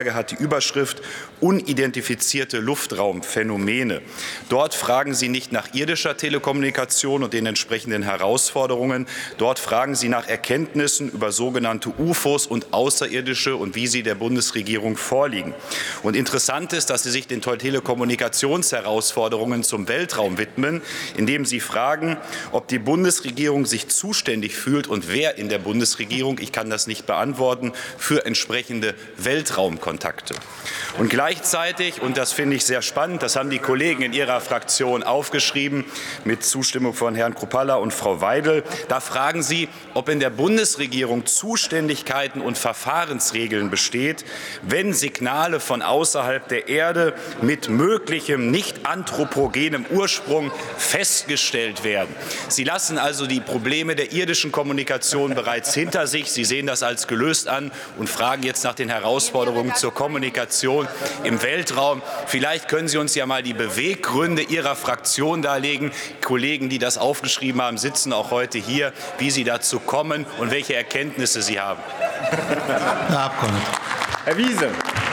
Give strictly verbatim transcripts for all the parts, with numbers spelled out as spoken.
hat die Überschrift Unidentifizierte Luftraumphänomene. Dort fragen Sie nicht nach irdischer Telekommunikation und den entsprechenden Herausforderungen. Dort fragen Sie nach Erkenntnissen über sogenannte U F Os und Außerirdische und wie sie der Bundesregierung vorliegen. Und interessant ist, dass Sie sich den Telekommunikationsherausforderungen zum Weltraum widmen, indem Sie fragen, ob die Bundesregierung sich zuständig fühlt und wer in der Bundesregierung, ich kann das nicht beantworten, für entsprechende Weltraumkontakte. Kontakte. Und gleichzeitig, und das finde ich sehr spannend, das haben die Kollegen in ihrer Fraktion aufgeschrieben, mit Zustimmung von Herrn Kruppalla und Frau Weidel, da fragen Sie, ob in der Bundesregierung Zuständigkeiten und Verfahrensregeln besteht, wenn Signale von außerhalb der Erde mit möglichem nicht anthropogenem Ursprung festgestellt werden. Sie lassen also die Probleme der irdischen Kommunikation bereits hinter sich. Sie sehen das als gelöst an und fragen jetzt nach den Herausforderungen zur Kommunikation im Weltraum. Vielleicht können Sie uns ja mal die Beweggründe Ihrer Fraktion darlegen. Die Kollegen, die das aufgeschrieben haben, sitzen auch heute hier, wie Sie dazu kommen und welche Erkenntnisse Sie haben. Herr Abgeordneter. Herr Wiese.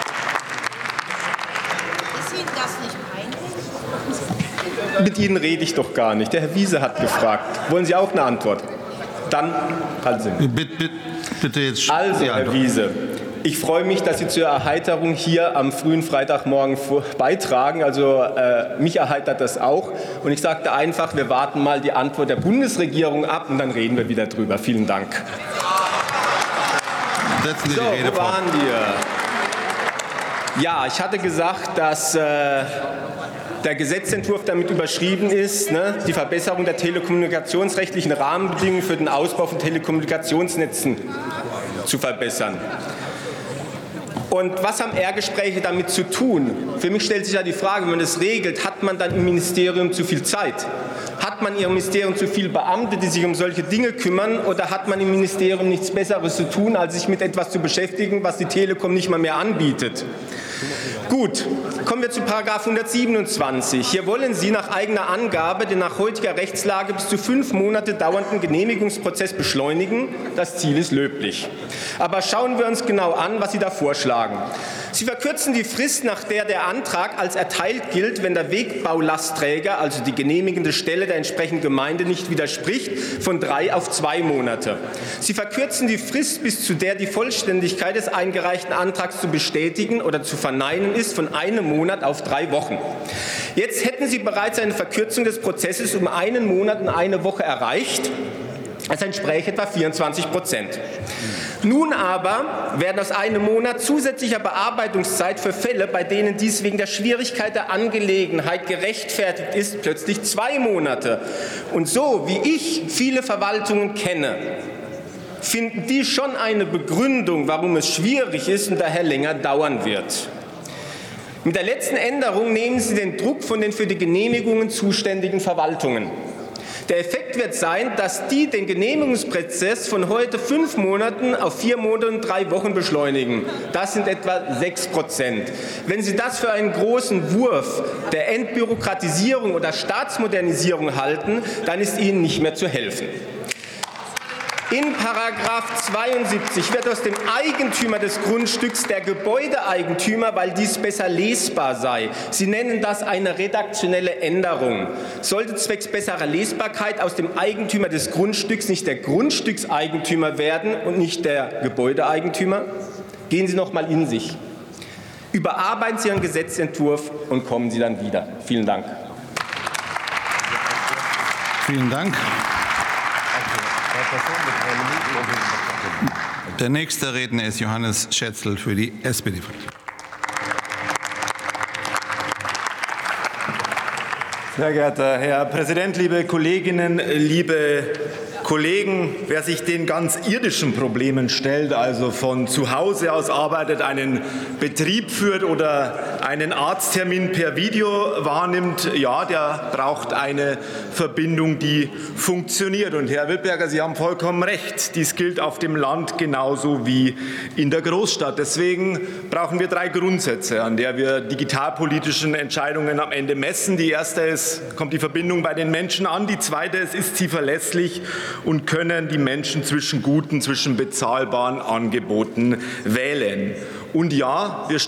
Ist Ihnen das nicht peinlich? Mit Ihnen rede ich doch gar nicht. Der Herr Wiese hat gefragt. Wollen Sie auch eine Antwort? Dann halten Sie. Bitte, bitte, bitte jetzt. Also, Herr Wiese. Ich freue mich, dass Sie zur Erheiterung hier am frühen Freitagmorgen beitragen. Also äh, mich erheitert das auch. Und ich sagte einfach, wir warten mal die Antwort der Bundesregierung ab und dann reden wir wieder drüber. Vielen Dank. Setzen Sie So, die Rede wo fort. waren wir? Ja, ich hatte gesagt, dass äh, der Gesetzentwurf damit überschrieben ist, ne, die Verbesserung der telekommunikationsrechtlichen Rahmenbedingungen für den Ausbau von Telekommunikationsnetzen zu verbessern. Und was haben R-Gespräche damit zu tun? Für mich stellt sich ja die Frage, wenn man das regelt, hat man dann im Ministerium zu viel Zeit? Hat man im Ministerium zu viele Beamte, die sich um solche Dinge kümmern? Oder hat man im Ministerium nichts Besseres zu tun, als sich mit etwas zu beschäftigen, was die Telekom nicht mal mehr anbietet? Gut, kommen wir zu Paragraph hundertsiebenundzwanzig. Hier wollen Sie nach eigener Angabe den nach heutiger Rechtslage bis zu fünf Monate dauernden Genehmigungsprozess beschleunigen. Das Ziel ist löblich. Aber schauen wir uns genau an, was Sie da vorschlagen. Sie verkürzen die Frist, nach der der Antrag als erteilt gilt, wenn der Wegbaulastträger, also die genehmigende Stelle der entsprechenden Gemeinde, nicht widerspricht, von drei auf zwei Monate. Sie verkürzen die Frist, bis zu der die Vollständigkeit des eingereichten Antrags zu bestätigen oder zu verneinen ist, von einem Monat auf drei Wochen. Jetzt hätten Sie bereits eine Verkürzung des Prozesses um einen Monat und eine Woche erreicht. Das entspräche etwa vierundzwanzig Prozent. Nun aber werden aus einem Monat zusätzlicher Bearbeitungszeit für Fälle, bei denen dies wegen der Schwierigkeit der Angelegenheit gerechtfertigt ist, plötzlich zwei Monate. Und so, wie ich viele Verwaltungen kenne, finden die schon eine Begründung, warum es schwierig ist und daher länger dauern wird. Mit der letzten Änderung nehmen Sie den Druck von den für die Genehmigungen zuständigen Verwaltungen. Der Effekt wird sein, dass die den Genehmigungsprozess von heute fünf Monaten auf vier Monate und drei Wochen beschleunigen. Das sind etwa sechs Prozent. Wenn Sie das für einen großen Wurf der Entbürokratisierung oder Staatsmodernisierung halten, dann ist Ihnen nicht mehr zu helfen. In Paragraph zweiundsiebzig wird aus dem Eigentümer des Grundstücks der Gebäudeeigentümer, weil dies besser lesbar sei. Sie nennen das eine redaktionelle Änderung. Sollte zwecks besserer Lesbarkeit aus dem Eigentümer des Grundstücks nicht der Grundstückseigentümer werden und nicht der Gebäudeeigentümer? Gehen Sie noch mal in sich. Überarbeiten Sie Ihren Gesetzentwurf und kommen Sie dann wieder. Vielen Dank. Vielen Dank. Der nächste Redner ist Johannes Schätzl für die S P D-Fraktion. Sehr geehrter Herr Präsident, liebe Kolleginnen, liebe Kollegen! Wer sich den ganz irdischen Problemen stellt, also von zu Hause aus arbeitet, einen Betrieb führt oder einen Arzttermin per Video wahrnimmt, ja, der braucht eine Verbindung, die funktioniert. Und Herr Wildberger, Sie haben vollkommen recht. Dies gilt auf dem Land genauso wie in der Großstadt. Deswegen brauchen wir drei Grundsätze, an der wir digitalpolitischen Entscheidungen am Ende messen. Die erste ist, kommt die Verbindung bei den Menschen an. Die zweite ist, ist sie verlässlich und können die Menschen zwischen guten, zwischen bezahlbaren Angeboten wählen. Und ja, wir